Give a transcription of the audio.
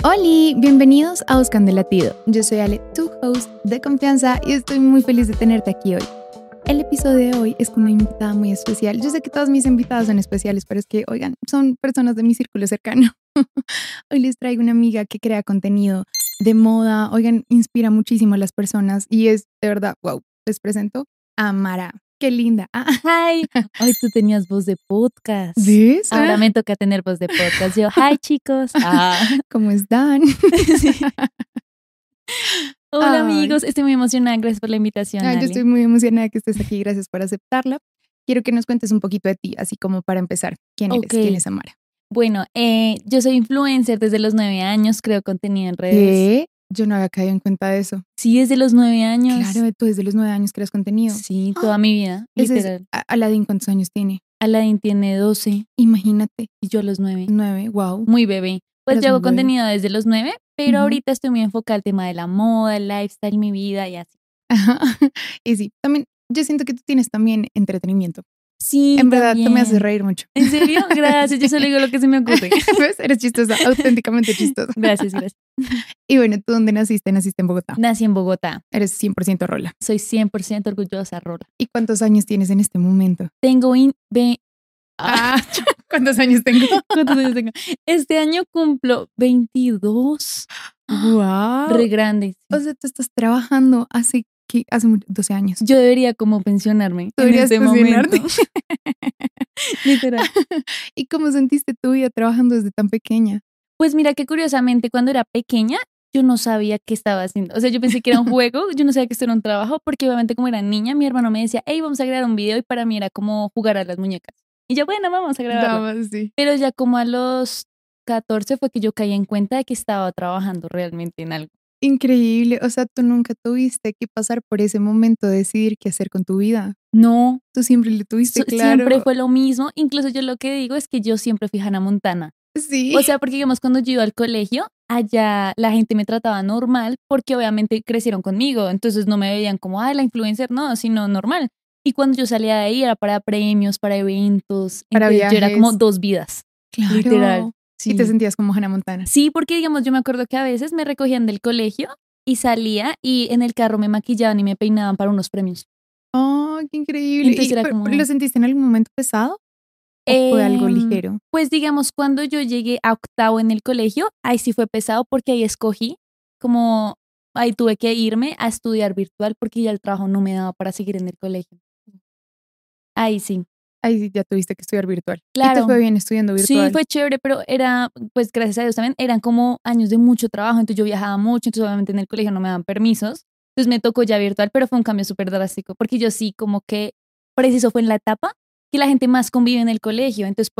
Hola, bienvenidos a Buscando el Latido. Yo soy Ale, tu host de confianza, y estoy muy feliz de tenerte aquí hoy. El episodio de hoy es con una invitada muy especial. Yo sé que todas mis invitadas son especiales, pero es que, oigan, son personas de mi círculo cercano. Hoy les traigo una amiga que crea contenido de moda, oigan, inspira muchísimo a las personas y es de verdad, wow, les presento a Mara. Qué linda. Hi, hoy tú tenías voz de podcast. ¿Ves? Ahora me toca tener voz de podcast. Yo, hi chicos. ¿Cómo están? Sí. Hola Ay. amigos, estoy muy emocionada. Gracias por la invitación, Yo Ale. estoy muy emocionada que estés aquí. Gracias por aceptarla. Quiero que nos cuentes un poquito de ti, así como para empezar. ¿Quién eres? Ok. ¿Quién es Amara? Bueno, yo soy influencer desde los 9 años, creo contenido en redes. ¿Qué? Yo no había caído en cuenta de eso. Sí, desde los 9 años. Claro, tú desde los 9 años creas contenido. Sí, toda mi vida, Ese es literal. Aladdin, ¿cuántos años tiene? Aladdin tiene 12 Imagínate, y yo a los 9. 9, wow. Muy bebé. Pues Eres yo hago muy bebé. contenido desde los 9, pero Ujú. ahorita estoy muy enfocada al tema de la moda, el lifestyle, mi vida y así. Ajá. Y sí, también yo siento que tú tienes también entretenimiento. Sí, En verdad, tú me haces también. reír mucho. ¿En serio? Gracias, yo solo digo lo que se me ocurre. ¿Ves? Eres chistosa, auténticamente chistosa. Gracias. Y bueno, ¿tú dónde naciste? Naciste en Bogotá. Nací en Bogotá. Eres 100% rola. Soy 100% orgullosa, Rola. ¿Y cuántos años tienes en este momento? Tengo ¿Cuántos años tengo? ¿Cuántos años tengo? Este año cumplo 22. Wow. Re grande. O sea, tú estás trabajando hace 12 años. Yo debería como pensionarme Tú en deberías este pensionarte. momento. Literal. ¿Y cómo sentiste tu vida trabajando desde tan pequeña? Pues mira que curiosamente cuando era pequeña yo no sabía qué estaba haciendo. O sea, yo pensé que era un juego, yo no sabía que esto era un trabajo, porque obviamente como era niña, mi hermano me decía, hey, vamos a grabar un video, y para mí era como jugar a las muñecas. Y yo, bueno, vamos a grabarlo. Vamos, sí. Pero ya como a los 14 fue que yo caí en cuenta de que estaba trabajando realmente en algo. Increíble. O sea, tú nunca tuviste que pasar por ese momento de decidir qué hacer con tu vida. No, Tú siempre lo tuviste claro. siempre fue lo mismo. Incluso yo lo que digo es que yo siempre fui Hannah Montana. Sí. O sea, porque digamos cuando yo iba al colegio, allá la gente me trataba normal porque obviamente crecieron conmigo. Entonces no me veían como, ay, la influencer, no, sino normal. Y cuando yo salía de ahí era para premios, para eventos. Para Entonces yo era como viajes. 2 vidas. Claro. Literal. Sí. Y te sentías como Hannah Montana. Sí, porque digamos, yo me acuerdo que a veces me recogían del colegio y salía y en el carro me maquillaban y me peinaban para unos premios. Oh, qué increíble. Entonces era como... ¿Lo sentiste en algún momento pesado? ¿O fue algo ligero? Pues digamos, cuando yo llegué a octavo en el colegio, ahí sí fue pesado porque ahí escogí, como ahí tuve que irme a estudiar virtual porque ya el trabajo no me daba para seguir en el colegio. Ahí sí. Ahí sí ya tuviste que estudiar virtual. Claro. ¿Y te fue bien estudiando virtual? Sí, fue chévere, pero era, pues gracias a Dios también, eran como años de mucho trabajo, entonces yo viajaba mucho, entonces obviamente en el colegio no me daban permisos, entonces me tocó ya virtual, pero fue un cambio súper drástico, porque yo sí como que preciso fue en la etapa que la gente más convive en el colegio, entonces